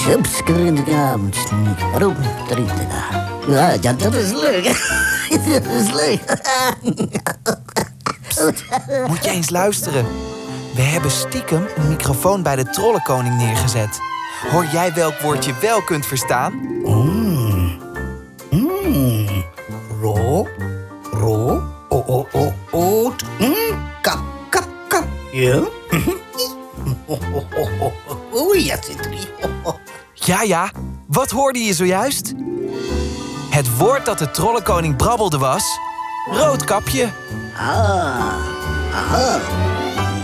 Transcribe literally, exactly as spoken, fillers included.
Ja, ja, dat is leuk. Dat is leuk. Moet je eens luisteren. We hebben stiekem een microfoon bij de trollenkoning neergezet. Hoor jij welk woord je wel kunt verstaan? Mm. Mm. Ro, ro, o, o, o, oot. Mm. Kap, kap, kap. Ja. Oei, ja, zit er. Ja, ja. Wat hoorde je zojuist? Het woord dat de trollenkoning brabbelde was... Roodkapje. Ah, aha.